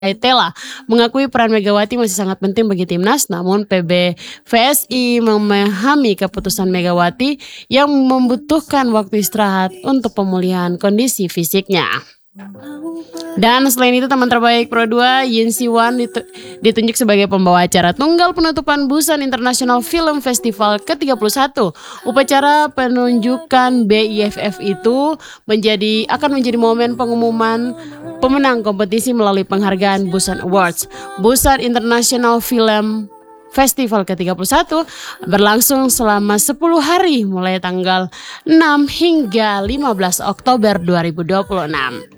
Tela mengakui peran Megawati masih sangat penting bagi timnas, namun PBVSI memahami keputusan Megawati yang membutuhkan waktu istirahat untuk pemulihan kondisi fisiknya. Dan selain itu teman terbaik Pro 2 Yin Si-wan ditunjuk sebagai pembawa acara tunggal penutupan Busan International Film Festival ke-31. Upacara penunjukan BIFF itu akan menjadi momen pengumuman pemenang kompetisi melalui penghargaan Busan Awards. Busan International Film Festival ke-31 berlangsung selama 10 hari mulai tanggal 6 hingga 15 Oktober 2026.